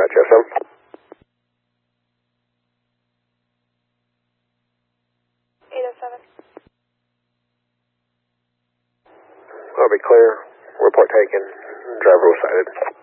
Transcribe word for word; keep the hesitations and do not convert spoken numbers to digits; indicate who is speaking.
Speaker 1: dispatch, S M.
Speaker 2: eight oh seven.
Speaker 1: I'll be clear. Report taken. Driver was cited.